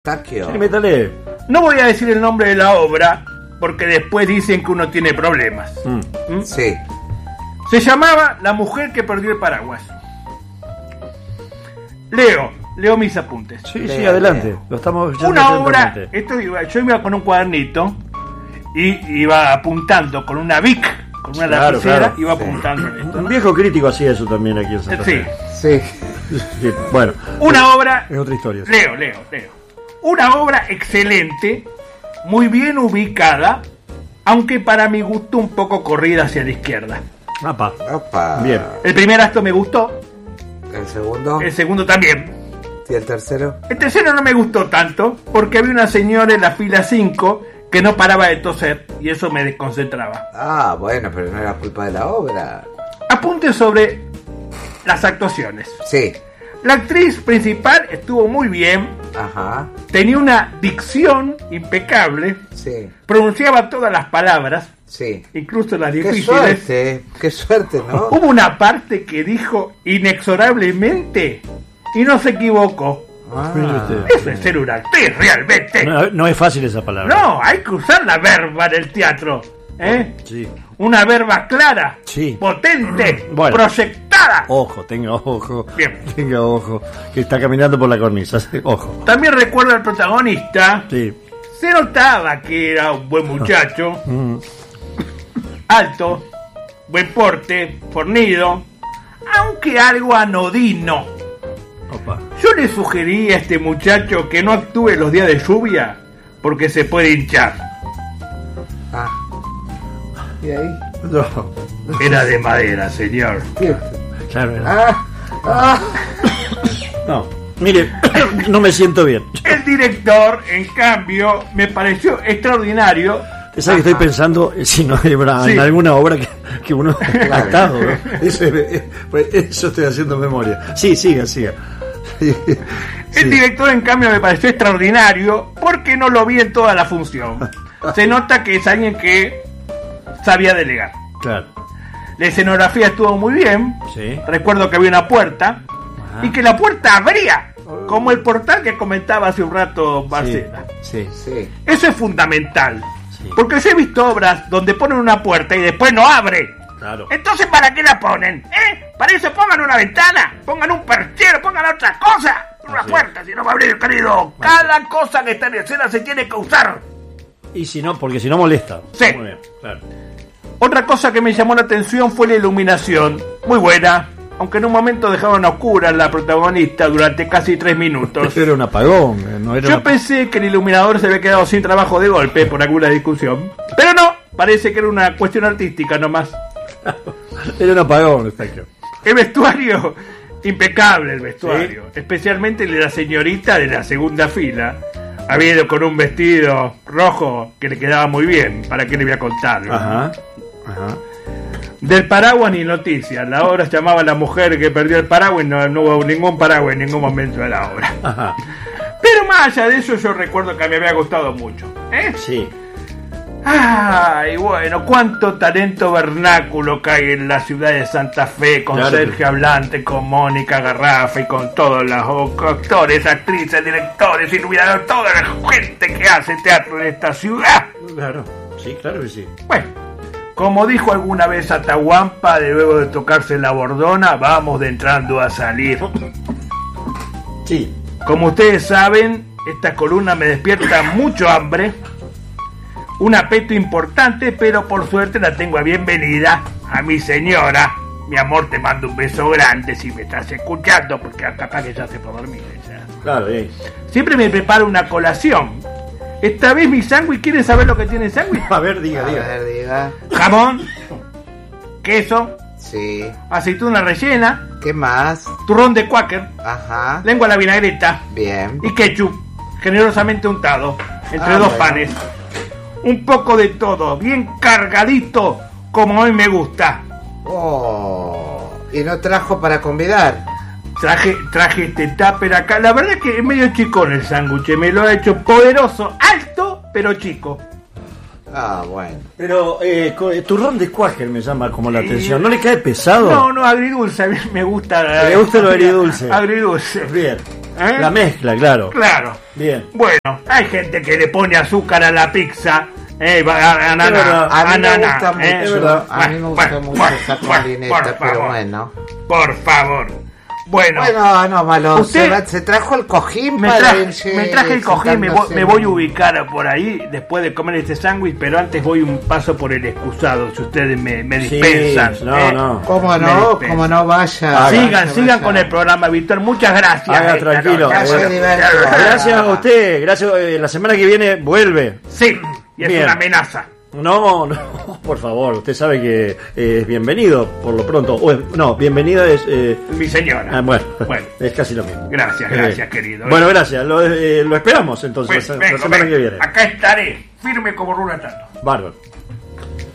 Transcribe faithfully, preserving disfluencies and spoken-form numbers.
Takio. Sí, métale. No voy a decir el nombre de la obra porque después dicen que uno tiene problemas. Mm. ¿Mm? Sí. Se llamaba La mujer que perdió el paraguas. Leo, leo mis apuntes. Sí, sí, adelante. Lo estamos Una obra, esto iba, yo iba con un cuadernito y iba apuntando con una Bic, con una claro, lapicera, claro. iba Sí. apuntando esto, Un ¿no? viejo crítico hacía eso también aquí en Santa Fe. Sí. Sí. Sí. Bueno. Una obra. Es otra historia. Sí. Leo, leo, leo. Una obra excelente, muy bien ubicada, aunque para mi gusto un poco corrida hacia la izquierda. Apa. Opa. Bien. El primer acto me gustó. El segundo. El segundo también. ¿Y el tercero? El tercero no me gustó tanto porque había una señora en la fila cinco que no paraba de toser y eso me desconcentraba. Ah, bueno, pero no era culpa de la obra. Apunte sobre las actuaciones. Sí. La actriz principal estuvo muy bien. Ajá. Tenía una dicción impecable. Sí. Pronunciaba todas las palabras. Sí. Incluso las Qué difíciles. suerte. Qué suerte, ¿no? Hubo una parte que dijo inexorablemente y no se equivocó. Ah. Eso es ser una actriz realmente. No, no es fácil esa palabra. No, hay que usar la verba en el teatro. ¿Eh? Sí. Una verba clara, Sí. potente, Bueno. proyectada. Ojo, tenga ojo. Bien. Tenga ojo. Que está caminando por la cornisa. Ojo. También recuerdo al protagonista. Sí. Se notaba que era un buen muchacho, Mm. alto, buen porte, fornido, aunque algo anodino. Opa. Yo le sugerí a este muchacho que no actúe los días de lluvia porque se puede hinchar. Ah. ¿Y ahí? No. Era de madera, señor. ¿Qué? Claro. era. Ah. Ah. No. Mire, no me siento bien. El director, en cambio, me pareció extraordinario. Te sabes que estoy pensando eh, si no hay una- Sí. en alguna obra que, que uno ha actuado, ¿no? Eso, es- pues, eso estoy haciendo memoria. Sí, siga, siga. Sí. El director, en cambio, me pareció extraordinario porque no lo vi en toda la función. Se nota que es alguien que sabía delegar. Claro. La escenografía estuvo muy bien. Sí. Recuerdo que había una puerta Ajá. y que la puerta abría, como el portal que comentaba hace un rato Marcela. Sí. Sí. Eso es fundamental. Sí. Porque yo he visto obras donde ponen una puerta y después no abre. Claro. Entonces, ¿para qué la ponen? ¿Eh? Para eso pongan una ventana, pongan un perchero, pongan otra cosa. Una Sí. puerta, si no va a abrir, querido. Cada cosa que está en escena se tiene que usar. Y si no, porque si no molesta. Sí. Muy bien, claro. Otra cosa que me llamó la atención fue la iluminación. Muy buena. Aunque en un momento dejaron a oscuras la protagonista durante casi tres minutos. Esto era un apagón, eh, no era Yo una- pensé que el iluminador se había quedado sin trabajo de golpe por alguna discusión. Pero no, parece que era una cuestión artística nomás. Era un apagón, está claro. El vestuario, impecable el vestuario. Especialmente el de la señorita de la segunda fila. Había ido con un vestido rojo que le quedaba muy bien. ¿Para qué le voy a contar? Ajá. Ajá. Del paraguas ni noticias. La obra se llamaba La mujer que perdió el paraguas y no, no hubo ningún paraguas en ningún momento de la obra. Ajá. Pero más allá de eso, yo recuerdo que me había gustado mucho. ¿Eh? Sí. Ay, bueno, cuánto talento vernáculo que hay en la ciudad de Santa Fe, con Claro. Sergio Hablante, con Mónica Garrafa y con todos los actores, actrices, directores, iluminadores, toda la gente que hace teatro en esta ciudad. Claro. Sí, claro que sí. Bueno, como dijo alguna vez Atahuampa, de luego de tocarse la bordona, vamos de entrando a salir. Sí. Como ustedes saben, esta columna me despierta mucho hambre, un apeto importante, pero por suerte la tengo a bienvenida a mi señora. Mi amor, te mando un beso grande si me estás escuchando, porque capaz que ya se fue a dormir ella. Claro, sí. Siempre me preparo una colación. Esta vez mi sándwich, ¿quieren saber lo que tiene el sándwich? A ver, diga, A diga. ver, diga. Jamón, queso, Sí. aceituna rellena, ¿Qué más? turrón de Quaker, Ajá. lengua a la vinagreta Bien. y ketchup, generosamente untado, entre Ah, dos bueno. panes. Un poco de todo, bien cargadito, como a mí me gusta. Oh. Y no trajo para convidar. Traje, traje este tupper acá. La verdad que es medio chicón el sándwich. Me lo ha hecho poderoso, alto, pero chico. Ah, bueno. Pero eh, co- eh, turrón de Quaker me llama como la Sí. atención. ¿No le cae pesado? No, no, agridulce. A mí me gusta. ¿Le gusta lo agridulce? Agridulce. Bien. ¿eh? La mezcla, claro. Claro. Bien. Bueno, hay gente que le pone azúcar a la pizza. Eh, va- a- a- Es verdad. a- A mí me ananá, gusta ¿eh? mucho, verdad. a mí me gusta Bueno, mucho bueno, esa bueno, colineta, por pero favor. bueno. Por favor. Bueno, Bueno, no, malo. Usted- Se, va- se trajo el cojín me, para traje, irse me traje el cojín, me voy, sentándose me en- voy a ubicar por ahí después de comer este sándwich, pero antes voy un paso por el excusado, si ustedes me, me Sí, dispensan. no, ¿eh? no. ¿Cómo Me no? dispensan. ¿Cómo no vaya? Sigan, vaya, sigan vaya. con el programa, Víctor. Muchas gracias. Haga eh, tranquilo. claro, Ya se Bueno. divirtió. Gracias a usted. Gracias. eh, la semana que viene vuelve. Sí, y es Bien. una amenaza. No, no, por favor. Usted sabe que eh, es bienvenido por lo pronto. O es- no, bienvenido es. eh, Mi señora. ah, bueno, Bueno. es casi lo mismo. Gracias, Eh, gracias, querido. Bueno, gracias. Lo, eh, lo esperamos entonces Pues, la, vengo, la semana vengo. que viene. Acá estaré, firme como Runa Tato. Bárbaro.